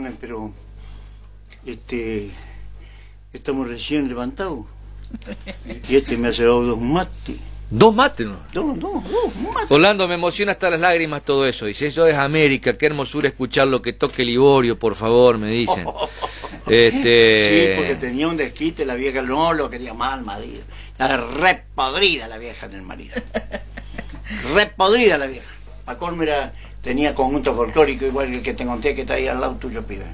perdonen, pero estamos recién levantados. Y me ha llevado 2 mates. ¿2 mates, no? Dos mates. Orlando, me emociona hasta las lágrimas todo eso. Dice, eso es América, qué hermosura escuchar lo que toque Liborio, por favor, me dicen. Sí, porque tenía un desquite, la vieja no lo quería mal, marido. Era re podrida la vieja del marido. Re podrida la vieja. Pa' colmo tenía conjunto folclórico igual que el que te conté que está ahí al lado tuyo, pibe.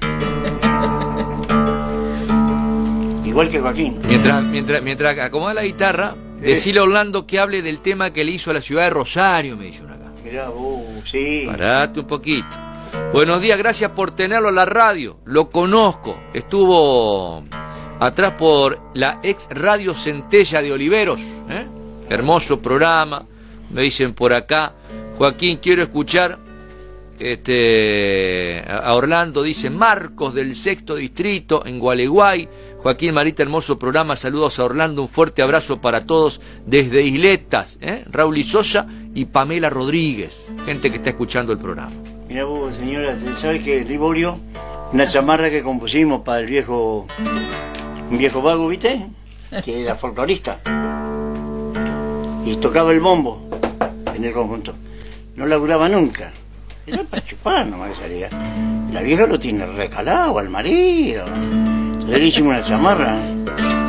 Igual que Joaquín. Mientras acomoda la guitarra, decile a Orlando que hable del tema que le hizo a la ciudad de Rosario, me dice una acá. Mirá vos, sí. Parate un poquito. Buenos días, gracias por tenerlo en la radio. Lo conozco. Estuvo atrás por la ex radio Centella de Oliveros. Hermoso programa. Me dicen por acá. Joaquín, quiero escuchar a Orlando. Dice Marcos del 6º distrito en Gualeguay. Joaquín, Marita, hermoso programa, saludos a Orlando, un fuerte abrazo para todos desde Isletas, Raúl Isosa y Pamela Rodríguez, gente que está escuchando el programa. Mira vos, señora, ¿sabes que Liborio, una chamarra que compusimos para un viejo vago, ¿viste? Que era folclorista y tocaba el bombo en el conjunto, no laburaba nunca, era para chupar nomás que salía. La vieja lo tiene recalado al marido. Le hicimos una chamarra.